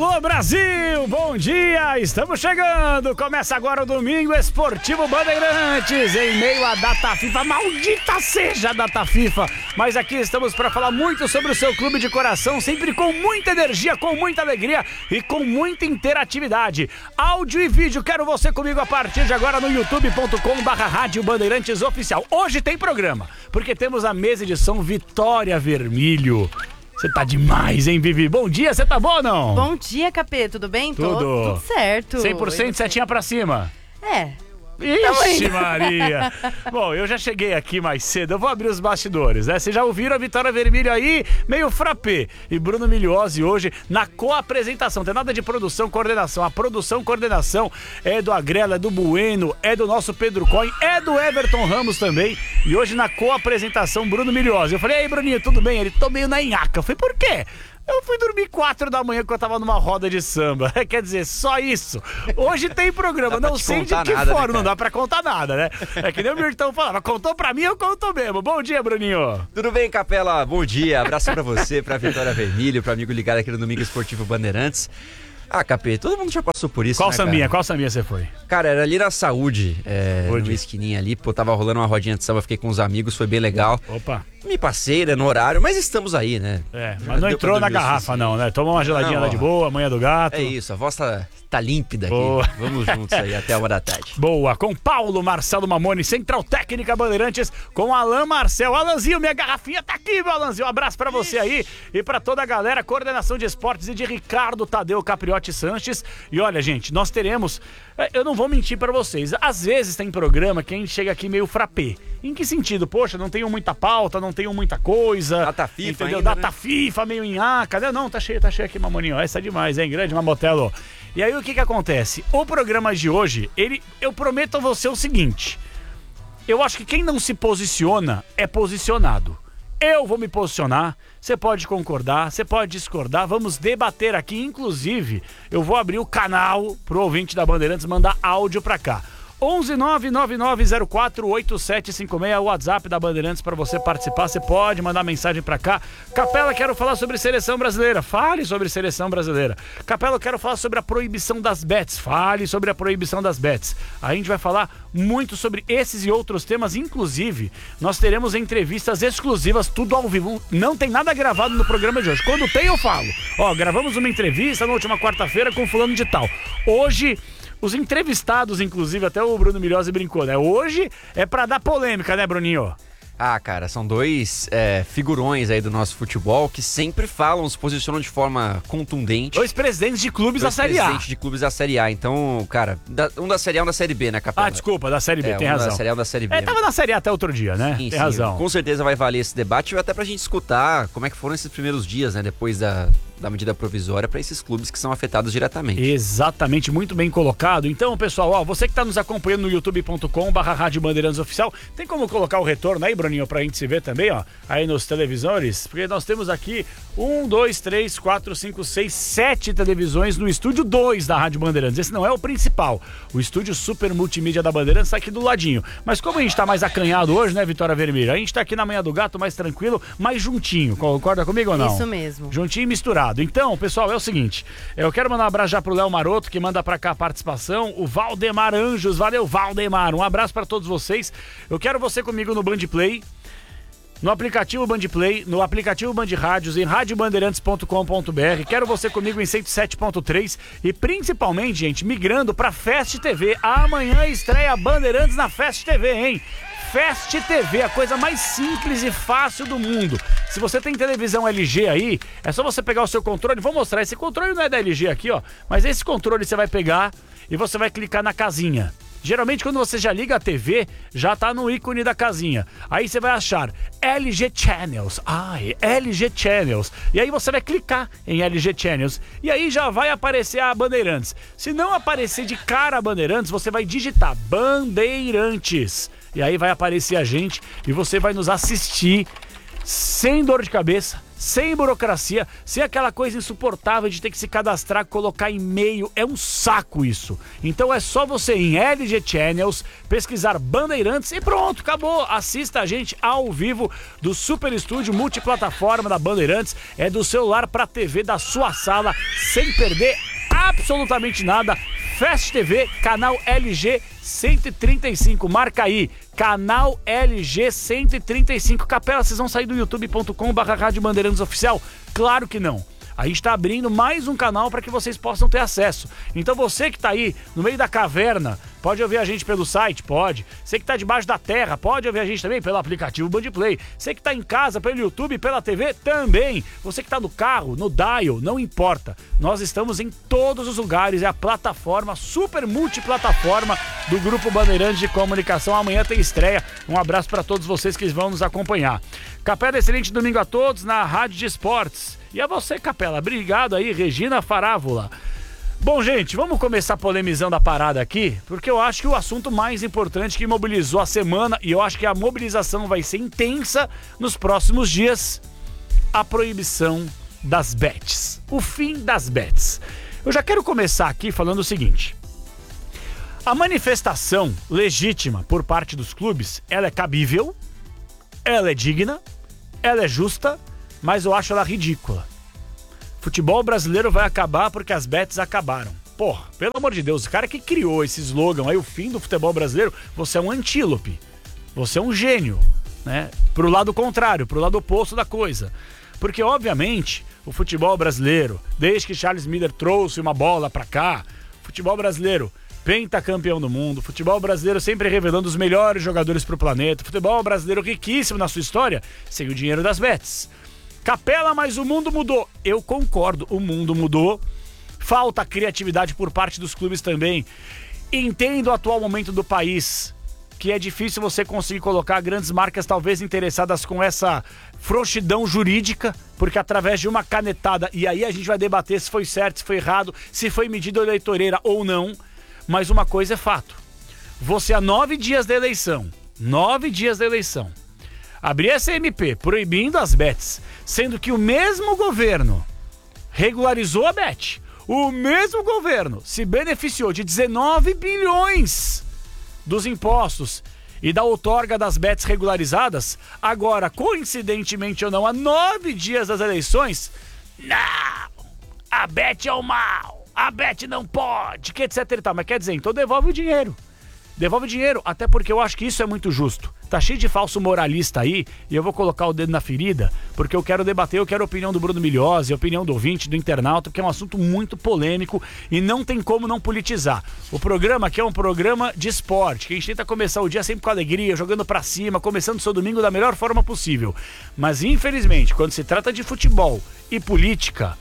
Alô, Brasil! Bom dia! Estamos chegando! Começa agora o Domingo Esportivo Bandeirantes, em meio à data FIFA. Maldita seja a data FIFA! Mas aqui estamos para falar muito sobre o seu clube de coração, sempre com muita energia, com muita alegria e com muita interatividade. Áudio e vídeo, quero você comigo a partir de agora no youtube.com/Rádio Bandeirantes Oficial. Hoje tem programa, porque temos a mesa de som Vitória Vermelho. Você tá demais, hein, Vivi? Bom dia, você tá bom ou não? Bom dia, Capê, tudo bem? Tudo certo. 100% setinha pra cima. É. Ixi, Maria! Bom, eu já cheguei aqui mais cedo, eu vou abrir os bastidores, né? Vocês já ouviram a Vitória Vermelho aí, meio frappé. E Bruno Migliozzi hoje na co-apresentação, tem nada de produção, coordenação. A produção, coordenação é do Agrela, é do Bueno, é do nosso Pedro Coin, é do Everton Ramos também. E hoje na co-apresentação, Bruno Migliozzi. Eu falei, ei, Bruninho, tudo bem? Ele, tô meio na nhaca. Eu falei, por quê? Eu fui dormir 4 da manhã porque eu tava numa roda de samba. Quer dizer, só isso. Hoje tem programa, não sei de que forma, né, não dá pra contar nada, né? É que nem o Mirtão falava, contou pra mim, eu conto mesmo. Bom dia, Bruninho. Tudo bem, Capela? Bom dia. Abraço pra você, pra Vitória Vermelho, pro amigo ligado aqui no Domingo Esportivo Bandeirantes. Ah, Capê, todo mundo já passou por isso, Qual né, sambinha? cara? Qual sambinha você foi? Cara, era ali na Saúde, numa esquininha ali, pô, tava rolando uma rodinha de samba, fiquei com os amigos, foi bem legal. Opa. Me passei, né, no horário, mas estamos aí, né? É, mas não entrou na garrafa não, né? Tomou uma geladinha lá de boa, manhã do gato. É isso, a voz tá límpida aqui. Boa. Vamos juntos aí até a 1h da tarde. Boa, com Paulo Marcelo Mamoni, Central Técnica Bandeirantes, com Alan Marcel. Alanzinho, minha garrafinha tá aqui, meu Alanzinho. Um abraço pra você aí e pra toda a galera. Coordenação de esportes e de Ricardo Tadeu Capriotti Sanches. E olha, gente, nós teremos... Eu não vou mentir pra vocês. Às vezes tem programa que a gente chega aqui meio frappé. Em que sentido? Poxa, não tenho muita pauta, não tenho muita coisa. Data FIFA, entendeu? ainda, Data né? FIFA, meio nhaca. Não, tá cheio aqui, Mamoninho. Essa é demais, hein? Grande Mamotelo. E aí o que acontece? O programa de hoje, eu prometo a você o seguinte. Eu acho que quem não se posiciona é posicionado. Eu vou me posicionar, você pode concordar, você pode discordar, vamos debater aqui. Inclusive, eu vou abrir o canal pro ouvinte da Bandeirantes mandar áudio pra cá. 11999048756, o WhatsApp da Bandeirantes para você participar. Você pode mandar mensagem para cá. Capela, quero falar sobre seleção brasileira. Fale sobre seleção brasileira. Capela, eu quero falar sobre a proibição das bets. Fale sobre a proibição das bets. A gente vai falar muito sobre esses e outros temas. Inclusive, nós teremos entrevistas exclusivas, tudo ao vivo. Não tem nada gravado no programa de hoje. Quando tem, eu falo. Ó, gravamos uma entrevista na última quarta-feira com fulano de tal. Hoje... Os entrevistados, inclusive, até o Bruno Migliozzi brincou, né? Hoje é pra dar polêmica, né, Bruninho? Ah, cara, são dois figurões aí do nosso futebol que sempre falam, se posicionam de forma contundente. Dois presidentes de clubes da Série A. Presidentes de clubes da Série A. Então, cara, um da Série A e um da Série B, né, Capela? Ah, desculpa, da Série B, tem um razão. da Série A e um da Série B. Tava na Série A até outro dia, né? Sim, tem razão. Com certeza vai valer esse debate, até pra gente escutar como é que foram esses primeiros dias, né, depois da medida provisória para esses clubes que são afetados diretamente. Exatamente, muito bem colocado. Então, pessoal, ó, você que tá nos acompanhando no youtube.com/Rádio Bandeirantes Oficial, tem como colocar o retorno aí, Bruninho, pra gente se ver também, ó, aí nos televisores? Porque nós temos aqui 1, 2, 3, 4, 5, 6, 7 televisões no estúdio 2 da Rádio Bandeirantes. Esse não é o principal. O estúdio super multimídia da Bandeirantes tá aqui do ladinho. Mas como a gente tá mais acanhado hoje, né, Vitória Vermelho? A gente tá aqui na Manhã do Gato, mais tranquilo, mais juntinho. Concorda comigo ou não? Isso mesmo. Juntinho e misturado. Então, pessoal, é o seguinte, eu quero mandar um abraço já pro Léo Maroto, que manda pra cá a participação, o Valdemar Anjos, valeu Valdemar, um abraço pra todos vocês. Eu quero você comigo no Bandplay, no aplicativo Bandplay, no aplicativo Band Rádios, em radiobandeirantes.com.br, quero você comigo em 107.3 e principalmente, gente, migrando pra Fast TV. Amanhã estreia Bandeirantes na Fast TV, hein? Fast TV, a coisa mais simples e fácil do mundo. Se você tem televisão LG aí, é só você pegar o seu controle. Vou mostrar, esse controle não é da LG aqui, ó, mas esse controle você vai pegar e você vai clicar na casinha. Geralmente quando você já liga a TV, já tá no ícone da casinha. Aí você vai achar LG Channels. LG Channels. E aí você vai clicar em LG Channels. E aí já vai aparecer a Bandeirantes. Se não aparecer de cara a Bandeirantes, você vai digitar Bandeirantes. E aí vai aparecer a gente e você vai nos assistir sem dor de cabeça, sem burocracia, sem aquela coisa insuportável de ter que se cadastrar, colocar e-mail. É um saco isso. Então é só você ir em LG Channels, pesquisar Bandeirantes e pronto, acabou. Assista a gente ao vivo do Super Estúdio multiplataforma da Bandeirantes. É do celular pra TV da sua sala, sem perder absolutamente nada. Fast TV, canal LG 135, marca aí, canal LG 135. Capela, vocês vão sair do youtube.com/Rádio Bandeirantes Oficial? Claro que não. A gente está abrindo mais um canal para que vocês possam ter acesso. Então você que está aí no meio da caverna, pode ouvir a gente pelo site? Pode. Você que está debaixo da terra, pode ouvir a gente também pelo aplicativo Bandplay. Você que está em casa, pelo YouTube, pela TV, também. Você que está no carro, no dial, não importa. Nós estamos em todos os lugares. É a plataforma, super multiplataforma do Grupo Bandeirantes de Comunicação. Amanhã tem estreia. Um abraço para todos vocês que vão nos acompanhar. Capela, excelente domingo a todos na Rádio de Esportes. E a você, Capela, obrigado aí, Regina Farávola. Bom, gente, vamos começar polemizando a parada aqui, porque eu acho que o assunto mais importante que mobilizou a semana, e eu acho que a mobilização vai ser intensa nos próximos dias, a proibição das bets, o fim das bets. Eu já quero começar aqui falando o seguinte: a manifestação legítima por parte dos clubes, ela é cabível, ela é digna, ela é justa, mas eu acho ela ridícula. Futebol brasileiro vai acabar porque as bets acabaram. Porra, pelo amor de Deus, o cara que criou esse slogan aí, o fim do futebol brasileiro, você é um antílope. Você é um gênio, né? Pro lado contrário, pro lado oposto da coisa. Porque, obviamente, o futebol brasileiro, desde que Charles Miller trouxe uma bola pra cá, futebol brasileiro pentacampeão do mundo, futebol brasileiro sempre revelando os melhores jogadores pro planeta, futebol brasileiro riquíssimo na sua história, sem o dinheiro das bets. Capela, mas o mundo mudou. Eu concordo, o mundo mudou. Falta criatividade por parte dos clubes também. Entendo o atual momento do país, que é difícil você conseguir colocar grandes marcas talvez interessadas com essa frouxidão jurídica, porque através de uma canetada, e aí a gente vai debater se foi certo, se foi errado, se foi medida eleitoreira ou não, mas uma coisa é fato. Você há 9 dias da eleição, abrir essa MP proibindo as bets, sendo que o mesmo governo regularizou a bet, o mesmo governo se beneficiou de 19 bilhões dos impostos e da outorga das bets regularizadas, agora, coincidentemente ou não, há 9 dias das eleições, não, a bet é o mal, a bet não pode, que etc e tal. Mas quer dizer, então devolve o dinheiro. Devolve dinheiro, até porque eu acho que isso é muito justo. Tá cheio de falso moralista aí, e eu vou colocar o dedo na ferida, porque eu quero debater, eu quero a opinião do Bruno Milhose, a opinião do ouvinte, do internauta, porque é um assunto muito polêmico e não tem como não politizar. O programa aqui é um programa de esporte, que a gente tenta começar o dia sempre com alegria, jogando pra cima, começando o seu domingo da melhor forma possível. Mas infelizmente, quando se trata de futebol e política,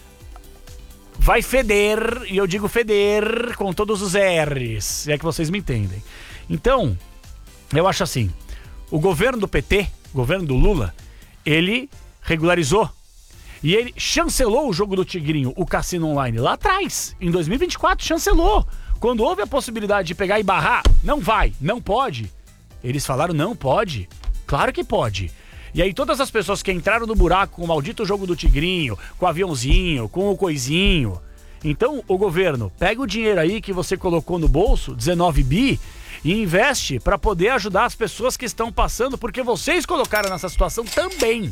vai feder, e eu digo feder com todos os R's, se é que vocês me entendem. Então, eu acho assim, o governo do PT, o governo do Lula, ele regularizou e ele chancelou o jogo do Tigrinho, o cassino online, lá atrás, em 2024, chancelou. Quando houve a possibilidade de pegar e barrar, não vai, não pode. Eles falaram, não pode, claro que pode. E aí todas as pessoas que entraram no buraco com o maldito jogo do Tigrinho, com o aviãozinho, com o coisinho. Então o governo pega o dinheiro aí que você colocou no bolso, 19 bi, e investe para poder ajudar as pessoas que estão passando, porque vocês colocaram nessa situação também.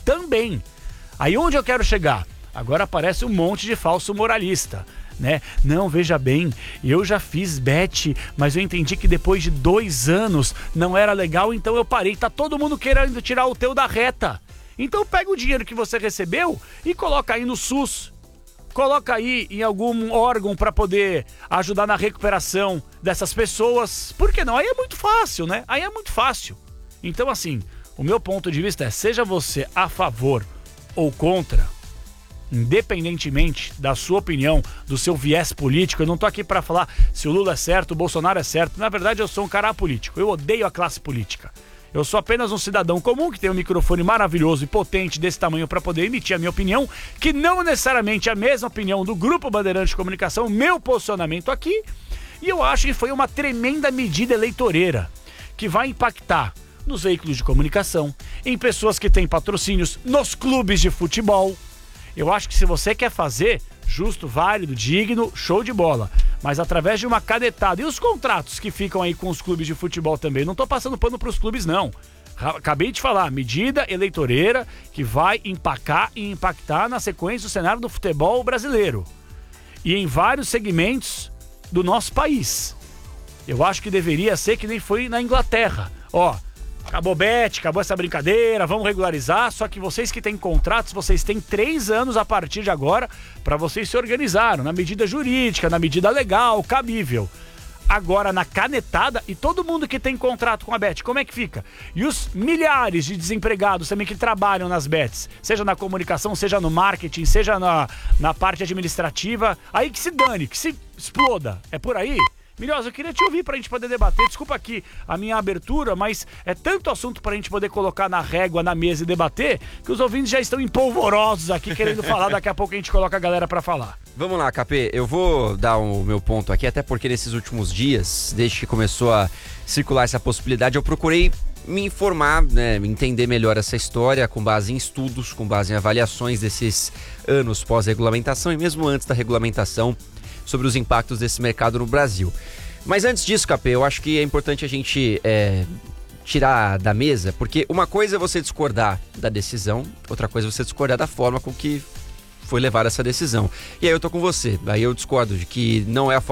Aí onde eu quero chegar? Agora aparece um monte de falso moralista, né? Não, veja bem, eu já fiz bet, mas eu entendi que depois de 2 anos não era legal, então eu parei. Tá todo mundo querendo tirar o teu da reta. Então pega o dinheiro que você recebeu e coloca aí no SUS. Coloca aí em algum órgão para poder ajudar na recuperação dessas pessoas. Por que não? Aí é muito fácil, né? Aí é muito fácil. Então, assim, o meu ponto de vista é, seja você a favor ou contra, independentemente da sua opinião, do seu viés político, eu não tô aqui para falar se o Lula é certo, o Bolsonaro é certo. Na verdade, eu sou um cara apolítico. Eu odeio a classe política. Eu sou apenas um cidadão comum que tem um microfone maravilhoso e potente desse tamanho para poder emitir a minha opinião, que não necessariamente é a mesma opinião do Grupo Bandeirantes de Comunicação, meu posicionamento aqui. E eu acho que foi uma tremenda medida eleitoreira, que vai impactar nos veículos de comunicação, em pessoas que têm patrocínios nos clubes de futebol. Eu acho que se você quer fazer, justo, válido, digno, show de bola. Mas através de uma canetada. E os contratos que ficam aí com os clubes de futebol também? Não tô passando pano pros clubes, não. Acabei de falar, medida eleitoreira que vai empacar e impactar na sequência do cenário do futebol brasileiro. E em vários segmentos do nosso país. Eu acho que deveria ser que nem foi na Inglaterra. Ó, acabou bet, acabou essa brincadeira, vamos regularizar, só que vocês que têm contratos, vocês têm 3 anos a partir de agora para vocês se organizarem, na medida jurídica, na medida legal, cabível. Agora na canetada, e todo mundo que tem contrato com a bet, como é que fica? E os milhares de desempregados também que trabalham nas bets, seja na comunicação, seja no marketing, seja na parte administrativa, aí que se dane, que se exploda, é por aí? Milhosa, eu queria te ouvir pra gente poder debater. Desculpa aqui a minha abertura, mas é tanto assunto pra gente poder colocar na régua, na mesa e debater, que os ouvintes já estão empolvorosos aqui querendo falar. Daqui a pouco a gente coloca a galera pra falar. Vamos lá, KP, eu vou dar o meu ponto aqui, até porque nesses últimos dias, desde que começou a circular essa possibilidade, eu procurei me informar, né, entender melhor essa história com base em estudos, com base em avaliações desses anos pós-regulamentação e mesmo antes da regulamentação, sobre os impactos desse mercado no Brasil. Mas antes disso, KP, eu acho que é importante a gente tirar da mesa, porque uma coisa é você discordar da decisão, outra coisa é você discordar da forma com que foi levada essa decisão. E aí eu tô com você, aí eu discordo de que não é a forma